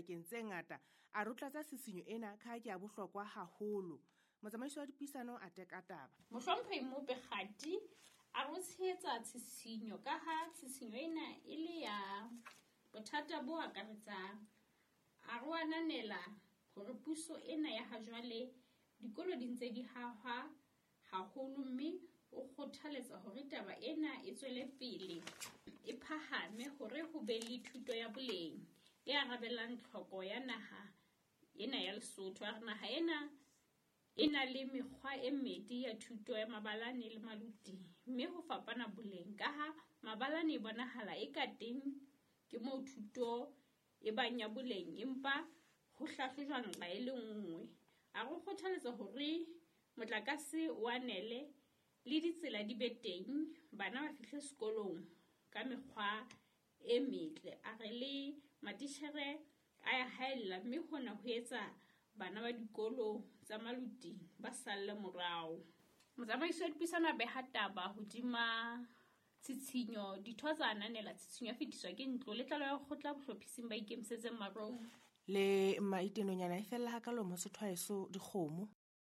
dibakeng tse ngata a rotlatsa tshisinyo ena ka ke a bohlokwa haholo. Motsamaisi wa dipuisano a teka taba. Mohlomphehi Mopekgati a re tshehetsa tshisinyo ka ha tshisinyo ena e le ya bothata bo akaretsang. A re ananela hore puso ena ya ha jwale dikolo di ntse di hahwa haholo, mme o kgothaletsa hore taba ena e tswele pele e phahame hore ho be le thuto ya boleng e arabelang tlhoko ya naha ena ya Lesotho. A re naha ena e na le mekgwa e mmedi ya thuto ya mabalane le maluti, mme ho fapana boleng ka ha mabalane e bonahala e ka teng ke moo thuto e bang ya boleng empa ho hlahlojwa nqa e le nngwe. A re kgothaletsa hore motlakase o anele le ditsela di be teng, bana ba fihle sekolong ka mekgwa e metle. A re le matitjhere a ya haella, mme hona ho etsa bana ba dikolo tsa maluti ba salle morao. Motsamaisi wa dipuisano a beha taba hodima tsitshinyo, ditho tsa ananela tsitshinyo ya fetiswa ke ntlo le tlalo ya kgotla bohlophising ba ikemisetseng marong. Le maitenonyana e fella hakalo mo sethwaeso dikgomo.